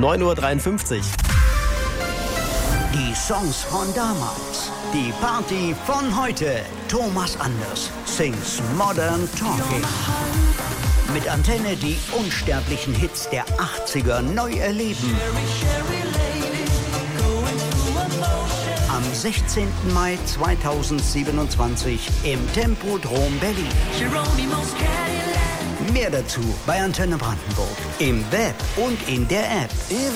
9:53 Uhr. Die Songs von damals. Die Party von heute. Thomas Anders sings Modern Talking. Mit Antenne die unsterblichen Hits der 80er neu erleben. Am 16. Mai 2027 im Tempodrom Berlin. Mehr dazu bei Antenne Brandenburg. Im Web und in der App.